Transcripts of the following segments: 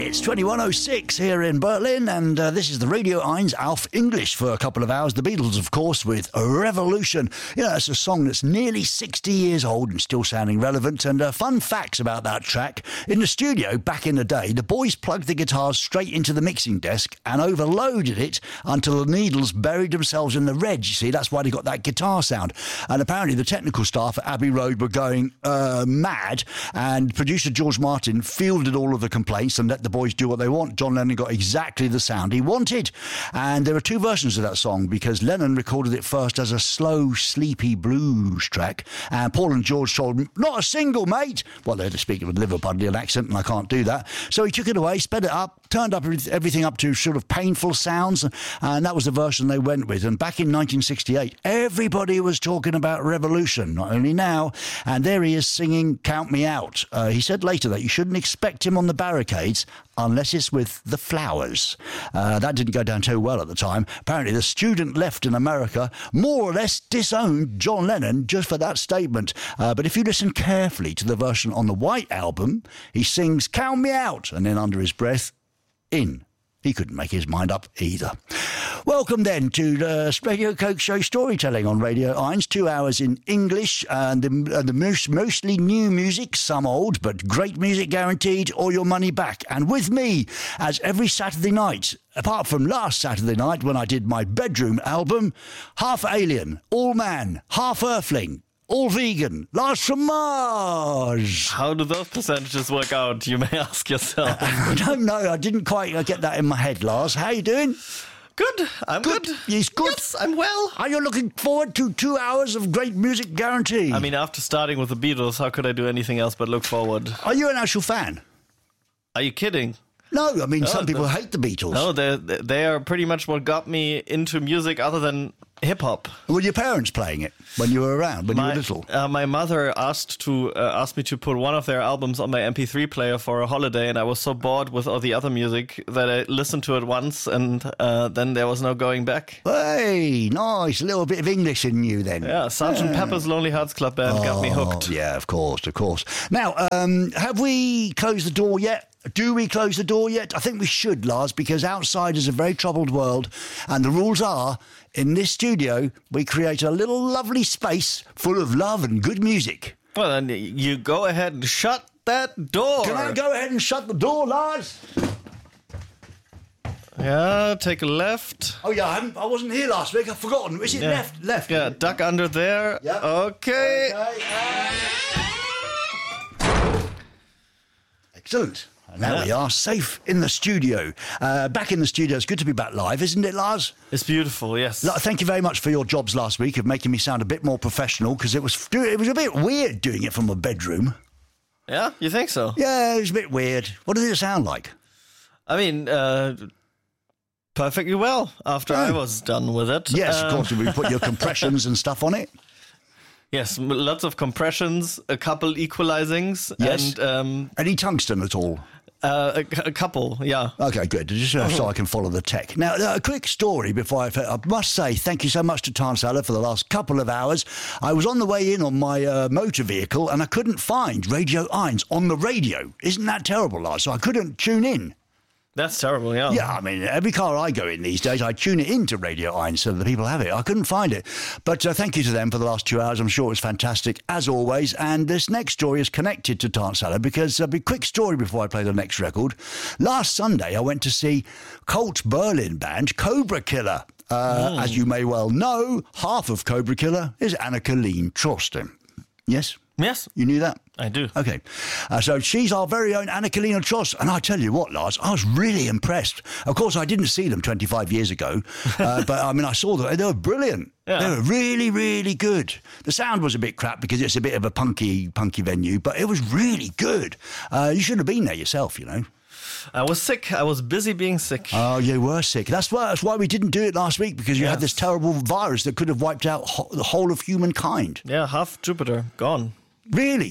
It's 21:06 here in Berlin, and this is the Radio 1 Alf English for a couple of hours. The Beatles, of course, with Revolution. You know, it's a song that's nearly 60 years old and still sounding relevant. And fun facts about that track. In the studio, back in the day, the boys plugged the guitars straight into the mixing desk and overloaded it until the needles buried themselves in the red. You see, that's why they got that guitar sound. And apparently the technical staff at Abbey Road were going mad, and producer George Martin fielded all of the complaints and let the boys do what they want. John Lennon got exactly the sound he wanted. And there are two versions of that song, because Lennon recorded it first as a slow, sleepy blues track, and Paul and George told him, not a single, mate. Well, they're speaking with a Liverpudlian accent, and I can't do that. So he took it away, sped it up, turned up everything up to sort of painful sounds, and that was the version they went with. And back in 1968, everybody was talking about Revolution, not only now, and there he is singing Count Me Out. He said later that you shouldn't expect him on the barricades unless it's with the Flowers. That didn't go down too well at the time. Apparently the student left in America more or less disowned John Lennon just for that statement. But if you listen carefully to the version on the White Album, he sings Count Me Out, and then under his breath, In. He couldn't make his mind up either. Welcome then to the Radio Coke Show Storytelling on Radio 1. 2 hours in English, and the mostly new music, some old, but great music guaranteed, or your money back. And with me, as every Saturday night, apart from last Saturday night when I did my bedroom album, half alien, all man, half earthling, all vegan, Lars from Mars. How do those percentages work out, you may ask yourself? I don't know. I didn't quite get that in my head, Lars. How you doing? Good. I'm good. He's good. Yes, I'm well. Are you looking forward to 2 hours of great music guaranteed? I mean, after starting with the Beatles, how could I do anything else but look forward? Are you an actual fan? Are you kidding? No, I mean, some people hate the Beatles. No, they are pretty much what got me into music other than hip-hop. Were your parents playing it when you were around, when you were little? My mother asked me to put one of their albums on my MP3 player for a holiday, and I was so bored with all the other music that I listened to it once, and then there was no going back. Hey, nice. A little bit of English in you then. Yeah, Sgt. Pepper's Lonely Hearts Club Band got me hooked. Yeah, of course. Now, have we closed the door yet? Do we close the door yet? I think we should, Lars, because outside is a very troubled world, and the rules are, in this studio, we create a little lovely space full of love and good music. Well, then you go ahead and shut that door. Can I go ahead and shut the door, Lars? Yeah, take a left. Oh, yeah, I wasn't here last week. I've forgotten. Is it left? Yeah, duck under there. Yep. Okay. Excellent. And now we are safe in the studio. Back in the studio. It's good to be back live, isn't it, Lars? It's beautiful, yes. Thank you very much for your jobs last week of making me sound a bit more professional, because it was a bit weird doing it from a bedroom. Yeah, you think so? Yeah, it was a bit weird. What did it sound like? I mean, perfectly well after I was done with it. Yes, of course. We put your compressions and stuff on it. Yes, lots of compressions, a couple equalizings. Yes. And any tungsten at all? A couple, yeah. Okay, good. Just so I can follow the tech. Now, a quick story before I must say thank you so much to Tarnsala for the last couple of hours. I was on the way in on my motor vehicle and I couldn't find Radio 1 on the radio. Isn't that terrible, Lars? So I couldn't tune in. That's terrible, yeah. Yeah, I mean, every car I go in these days, I tune it into Radio 1 so that the people have it. I couldn't find it. But thank you to them for the last 2 hours. I'm sure it was fantastic, as always. And this next story is connected to Tarnsala, because a quick story before I play the next record. Last Sunday, I went to see cult Berlin band Cobra Killer. As you may well know, half of Cobra Killer is Anna-Caline Trosten. Yes? Yes. You knew that? I do. Okay. So she's our very own Anna-Caline Trosten. And I tell you what, Lars, I was really impressed. Of course, I didn't see them 25 years ago. But, I mean, I saw them. They were brilliant. Yeah. They were really, really good. The sound was a bit crap because it's a bit of a punky venue. But it was really good. You should have been there yourself, you know. I was sick. I was busy being sick. Oh, you were sick. That's why we didn't do it last week, because you had this terrible virus that could have wiped out the whole of humankind. Yeah, half Jupiter gone. Really?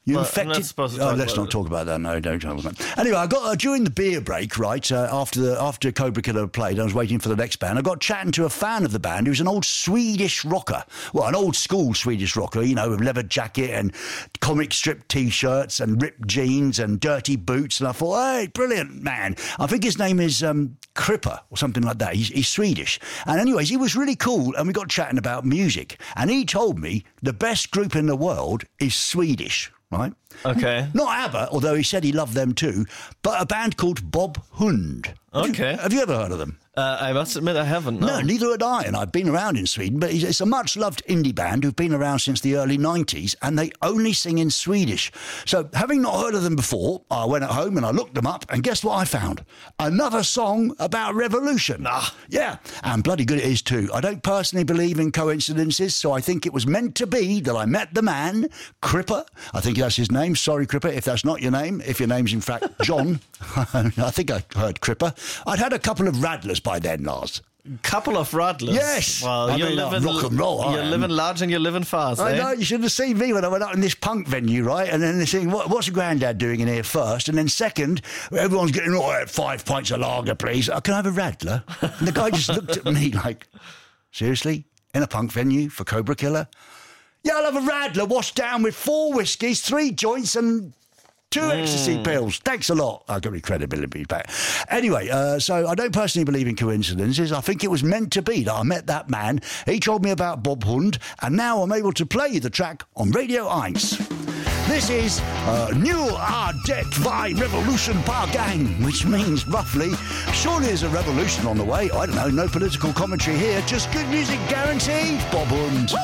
You Well, infected? I'm not supposed to talk let's about not it. talk about that. No, don't talk about that. Anyway, I got during the beer break, right after Cobra Killer played, I was waiting for the next band. I got chatting to a fan of the band who's an old Swedish rocker. Well, an old school Swedish rocker, you know, with leather jacket and comic strip T-shirts and ripped jeans and dirty boots. And I thought, hey, brilliant man. I think his name is Kripper or something like that. He's Swedish. And anyways, he was really cool, and we got chatting about music. And he told me the best group in the world is Swedish. Right? Okay. Not ABBA, although he said he loved them too, but a band called Bob Hund. Okay. Have you ever heard of them? I must admit I haven't. No, neither had I, and I've been around in Sweden, but it's a much-loved indie band who've been around since the early 90s, and they only sing in Swedish. So, having not heard of them before, I went at home and I looked them up, and guess what I found? Another song about revolution. Yeah, and bloody good it is too. I don't personally believe in coincidences, so I think it was meant to be that I met the man, Kripper. I think that's his name. Sorry, Kripper, if that's not your name. If your name's in fact John, I think I heard Kripper. I'd had a couple of Radlers by then, Lars. Couple of Radlers. Yes. Well, I you're mean, living rock and roll. You're living large and you're living fast. I eh? know, you should have seen me when I went up in this punk venue, right? And then they're saying, what's the granddad doing in here first? And then second, everyone's getting, 5 pints of lager, please. Can I have a Radler? And the guy just looked at me like, seriously? In a punk venue for Cobra Killer? Yeah, I'll have a Radler washed down with 4 whiskies, 3 joints and 2 ecstasy pills. Thanks a lot. I'll give me credibility back. Anyway, so I don't personally believe in coincidences. I think it was meant to be that I met that man. He told me about Bob Hund, and now I'm able to play the track on Radio 1. This is New Ardek by Revolution Par Gang, which means roughly, surely there's a revolution on the way. I don't know, no political commentary here, just good music guaranteed. Bob Hund.